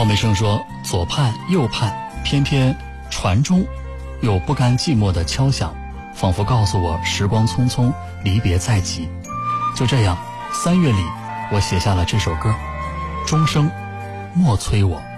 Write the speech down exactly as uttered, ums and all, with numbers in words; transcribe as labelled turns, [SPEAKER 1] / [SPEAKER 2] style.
[SPEAKER 1] 猫梅生说，左盼右盼，偏偏船中有不甘寂寞的敲响，仿佛告诉我时光匆匆，离别在即。就这样，三月里我写下了这首歌，钟声莫催我。